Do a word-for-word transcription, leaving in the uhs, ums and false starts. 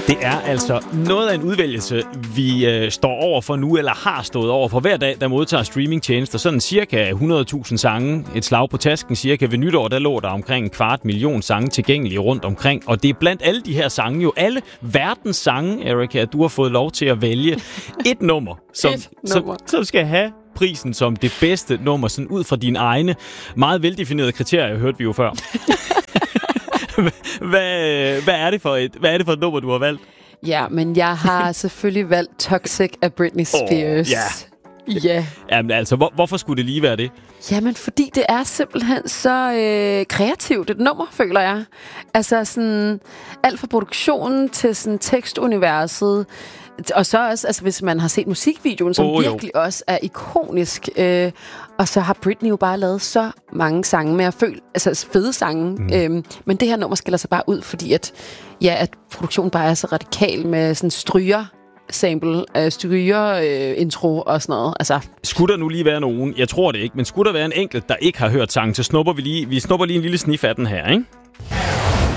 Det er altså noget af en udvælgelse, vi øh, står over for nu, eller har stået over for hver dag, der modtager streamingtjenester. Sådan cirka hundrede tusind sange, et slag på tasken cirka. Ved nytår, der lå der omkring en kvart million sange tilgængelige rundt omkring. Og det er blandt alle de her sange, jo alle verdens sange, Erika, du har fået lov til at vælge et nummer, som, et nummer. Som, som skal have prisen som det bedste nummer, sådan ud fra dine egne meget veldefinerede kriterier, hørte vi jo før. Hvad, hvad, er det for et, hvad er det for et nummer, du har valgt? Ja, men jeg har selvfølgelig valgt Toxic af Britney Spears. Oh, ja. Ja. Jamen altså, hvor, hvorfor skulle det lige være det? Jamen, fordi det er simpelthen så øh, kreativt et nummer, føler jeg. Altså sådan, alt fra produktionen til sådan tekstuniverset. Og så også, altså hvis man har set musikvideoen, som oh, virkelig jo. også er ikonisk. Øh, og så har Britney jo bare lavet så mange sange med at føle, altså fede sange. Mm. Øhm, men det her nummer skiller sig bare ud, fordi at, ja, at produktionen bare er så radikal med sådan stryger sample, øh, stryger øh, intro og sådan noget. Altså. Skulle der nu lige være nogen, jeg tror det ikke, men skulle der være en enkelt, der ikke har hørt sangen, så snupper vi lige, vi snupper lige en lille snif af den her, ikke?